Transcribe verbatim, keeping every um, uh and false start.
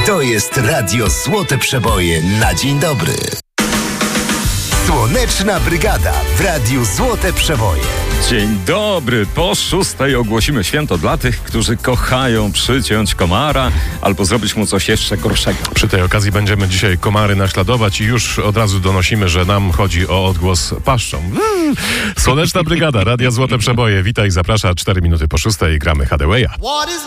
To jest Radio Złote Przeboje na dzień dobry. Słoneczna Brygada w Radiu Złote Przeboje. Dzień dobry. Po szóstej ogłosimy święto dla tych, którzy kochają przyciąć komara albo zrobić mu coś jeszcze gorszego. Przy tej okazji będziemy dzisiaj komary naśladować i już od razu donosimy, że nam chodzi o odgłos paszczą. Słoneczna Brygada, Radia Złote Przeboje. Witaj, zaprasza cztery minuty po szóstej. Gramy Hathawaya.